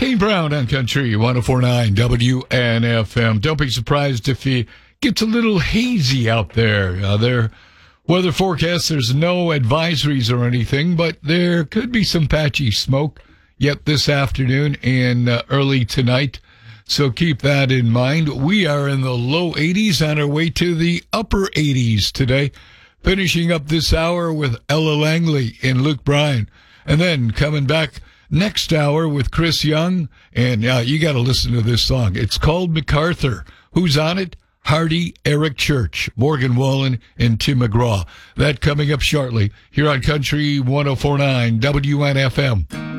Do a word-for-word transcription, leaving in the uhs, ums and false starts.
Kane Brown on Country one oh four point nine W N F M. Don't be surprised if it gets a little hazy out there. Uh, their weather forecast, there's no advisories or anything, but there could be some patchy smoke yet this afternoon and uh, early tonight. So keep that in mind. We are in the low eighties on our way to the upper eighties today. Finishing up this hour with Ella Langley and Luke Bryan. And then coming back next hour with Chris Young, and uh, you got to listen to this song. It's called MacArthur. Who's on it? Hardy, Eric Church, Morgan Wallen, and Tim McGraw. That coming up shortly here on Country one oh four point nine W N F M.